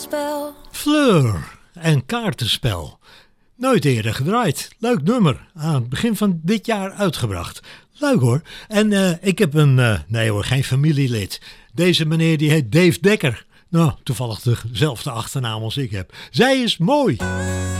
kaartenspel. Fleur en kaartenspel. Nooit eerder gedraaid. Leuk nummer. Aan het begin van dit jaar uitgebracht. Leuk hoor. En ik heb nee hoor, geen familielid. Deze meneer die heet Dave Dekker. Nou, toevallig dezelfde achternaam als ik heb. Zij is mooi.